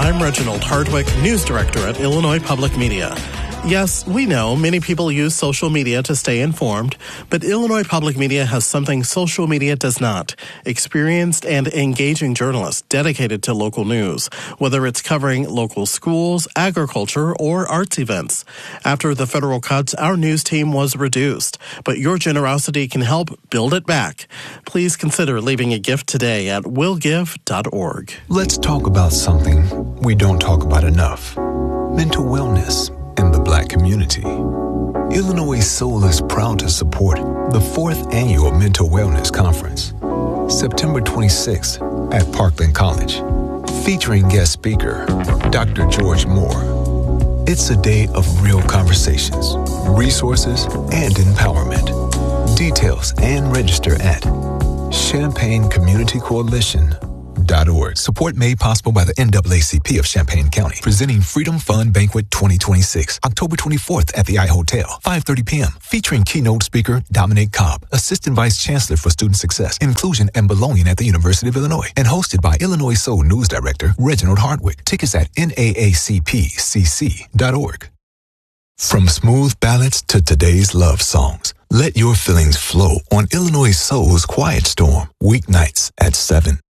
I'm Reginald Hardwick, News Director at Illinois Public Media. Yes, we know many people use social media to stay informed, but Illinois Public Media has something social media does not. Experienced and engaging journalists dedicated to local news, whether it's covering local schools, agriculture, or arts events. After the federal cuts, our news team was reduced, but your generosity can help build it back. Please consider leaving a gift today at willgive.org. Let's talk about something we don't talk about enough. Mental wellness in the Black community. Illinois Soul is proud to support the 4th Annual Mental Wellness Conference, September 26th at Parkland College, featuring guest speaker, Dr. George Moore. It's a day of real conversations, resources, and empowerment. Details and register at ChampaignCommunityCoalition.org. Support made possible by the NAACP of Champaign County, presenting Freedom Fun Banquet 2026, October 24th at the iHotel, 5:30 p.m., featuring keynote speaker Dominic Cobb, Assistant Vice Chancellor for Student Success, Inclusion, and Belonging at the University of Illinois, and hosted by Illinois Soul News Director Reginald Hardwick. Tickets at NAACPCC.org. From smooth ballads to today's love songs, let your feelings flow on Illinois Soul's Quiet Storm, weeknights at 7.